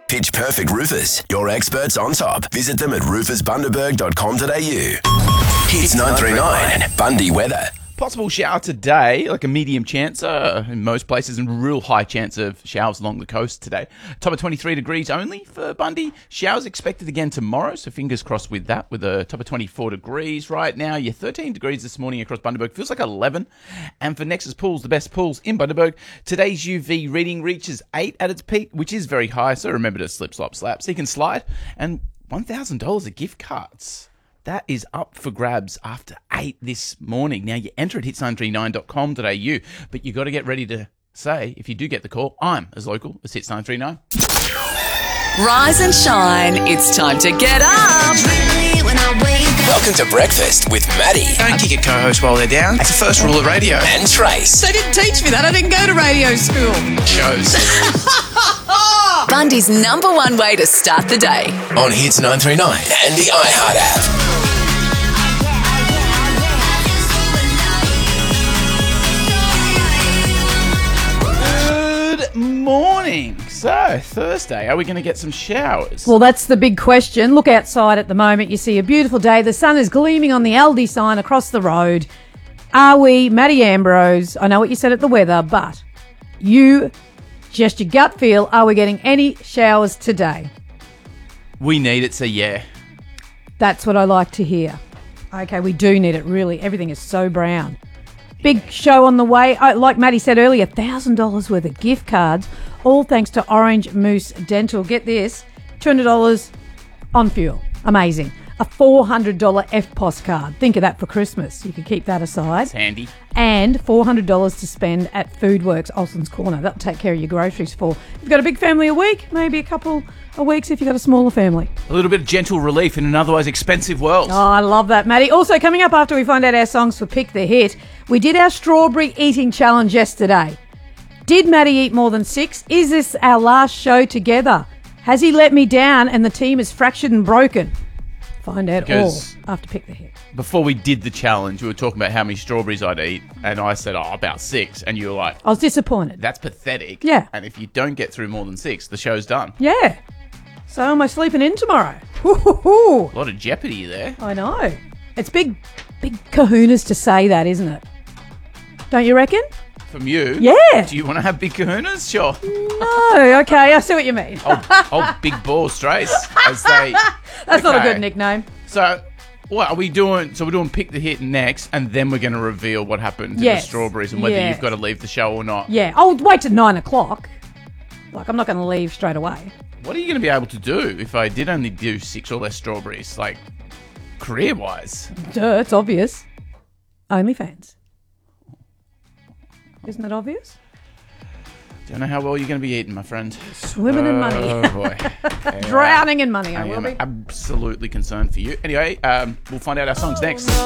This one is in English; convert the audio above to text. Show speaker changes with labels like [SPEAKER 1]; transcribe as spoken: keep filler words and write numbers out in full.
[SPEAKER 1] Pitch Perfect Roofers, your experts on top. Visit them at roofers bundaberg dot com dot a u. Hits nine three nine, Bundy weather.
[SPEAKER 2] Possible shower today, like a medium chance uh, in most places, and real high chance of showers along the coast today. Top of twenty-three degrees only for Bundy. Showers expected again tomorrow, so fingers crossed with that, with a top of twenty-four degrees. Right now, you're thirteen degrees this morning across Bundaberg. Feels like eleven. And for Nexus Pools, the best pools in Bundaberg, today's U V reading reaches eight at its peak, which is very high, so remember to slip, slop, slap, so you can slide. And one thousand dollars of gift cards. That is up for grabs after eight this morning. Now, you enter at hits nine three nine dot com dot a u, but you got to get ready to say, if you do get the call, I'm as local as Hits nine three nine.
[SPEAKER 3] Rise and shine. It's time to get up.
[SPEAKER 1] Welcome to Breakfast with Maddie
[SPEAKER 4] Don't kick a co-host while they're down. That's the first rule of radio.
[SPEAKER 1] and Trace.
[SPEAKER 3] They didn't teach me that. I didn't go to radio school.
[SPEAKER 4] Shows.
[SPEAKER 3] Bundy's number one way to start the day.
[SPEAKER 1] On Hits nine three nine and the iHeart app.
[SPEAKER 2] Good morning. So, Thursday, are we going to get some showers?
[SPEAKER 5] Well, that's the big question. Look outside at the moment. You see a beautiful day. The sun is gleaming on the Aldi sign across the road. Are we, Matty Ambrose, I know what you said at the weather, but you, just your gut feel, are we getting any showers today?
[SPEAKER 2] We need it, so yeah.
[SPEAKER 5] That's what I like to hear. Okay, we do need it, really. Everything is so brown. Big show on the way. I, like Matty said earlier, one thousand dollars worth of gift cards, all thanks to Orange Moose Dental. Get this, two hundred dollars on fuel. Amazing. A four hundred dollars F P O S card. Think of that for Christmas. You can keep that aside.
[SPEAKER 2] It's handy.
[SPEAKER 5] And four hundred dollars to spend at Foodworks, Olsen's Corner. That'll take care of your groceries for. If you've got a big family a week, maybe a couple of weeks if you've got a smaller family.
[SPEAKER 2] A little bit of gentle relief in an otherwise expensive world.
[SPEAKER 5] Oh, I love that, Matty. Also, coming up after we find out our songs for Pick the Hit, we did our strawberry eating challenge yesterday. Did Matty eat more than six? Is this our last show together? Has he let me down and the team is fractured and broken? Find out
[SPEAKER 2] Because-
[SPEAKER 5] all after Pick the Hit.
[SPEAKER 2] Before we did the challenge, we were talking about how many strawberries I'd eat, and I said, oh, about six, and you were like,
[SPEAKER 5] I was disappointed.
[SPEAKER 2] that's pathetic.
[SPEAKER 5] Yeah.
[SPEAKER 2] And if you don't get through more than six, the show's done.
[SPEAKER 5] Yeah. So am I sleeping in tomorrow? Woo-hoo-hoo.
[SPEAKER 2] A lot of jeopardy there.
[SPEAKER 5] I know. It's big, big kahunas to say that, isn't it? Don't you reckon?
[SPEAKER 2] From you?
[SPEAKER 5] Yeah.
[SPEAKER 2] Do you want to have big kahunas? Sure.
[SPEAKER 5] No. Okay, I see what you mean.
[SPEAKER 2] Old, old big balls, Trace. As they.
[SPEAKER 5] That's not a
[SPEAKER 2] Okay.
[SPEAKER 5] good nickname.
[SPEAKER 2] So, what are we doing? So we're doing Pick the Hit next, and then we're going to reveal what happened to
[SPEAKER 5] Yes.
[SPEAKER 2] the strawberries and whether
[SPEAKER 5] Yes.
[SPEAKER 2] you've got to leave the show or not.
[SPEAKER 5] Yeah. I'll wait till nine o'clock. Like, I'm not going to leave straight away.
[SPEAKER 2] What are you going to be able to do if I did only do six or less strawberries, like career-wise?
[SPEAKER 5] Duh, it's obvious. OnlyFans. Isn't that obvious?
[SPEAKER 2] Don't know how well you're going to be eating, my friend.
[SPEAKER 5] Swimming in money.
[SPEAKER 2] Oh, boy.
[SPEAKER 5] Drowning in money, I,
[SPEAKER 2] I
[SPEAKER 5] will
[SPEAKER 2] am
[SPEAKER 5] be.
[SPEAKER 2] absolutely concerned for you. Anyway, um, we'll find out our songs next.